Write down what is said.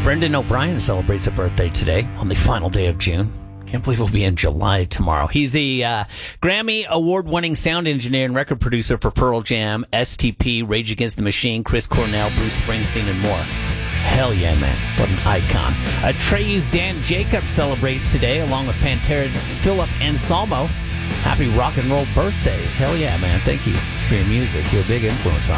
Brendan O'Brien celebrates a birthday today on the final day of June. Can't believe we'll be in July tomorrow. He's the Grammy award-winning sound engineer and record producer for Pearl Jam, STP, Rage Against the Machine, Chris Cornell, Bruce Springsteen, and more. Hell yeah, man. What an icon. Treyu's Dan Jacobs celebrates today, along with Pantera's Philip Anselmo. Happy rock and roll birthdays. Hell yeah, man. Thank you for your music. You're a big influence on